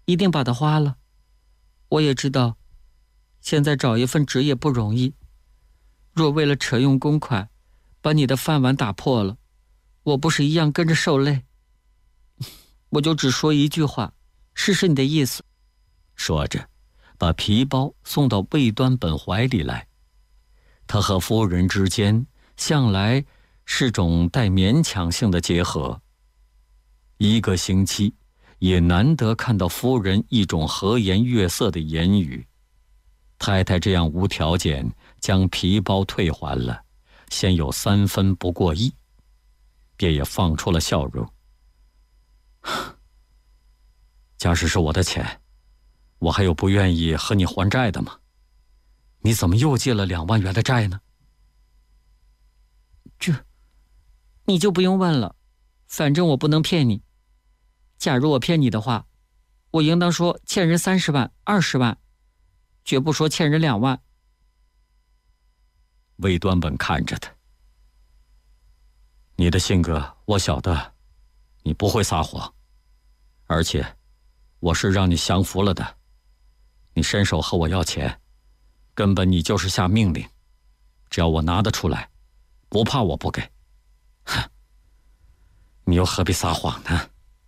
一定把它花了。我也知道，现在找一份职业不容易。若为了扯用公款，把你的饭碗打破了，我不是一样跟着受累？我就只说一句话，试试你的意思。 说着，把皮包送到魏端本怀里来。他和夫人之间向来是种带勉强性的结合。1个星期也难得看到夫人一种和颜悦色的言语。太太这样无条件将皮包退还了，先有3分不过意，便也放出了笑容。假使是我的钱，我还有不愿意和你还债的吗？你怎么又借了2万元的债呢？ 这，你就不用问了，反正我不能骗你。假如我骗你的话，我应当说欠人30万、20万，绝不说欠人2万。 魏端本看着他，你的性格我晓得，你不会撒谎，而且我是让你降服了的。你伸手和我要钱，根本你就是下命令，只要我拿得出来，不怕我不给。哼，你又何必撒谎呢？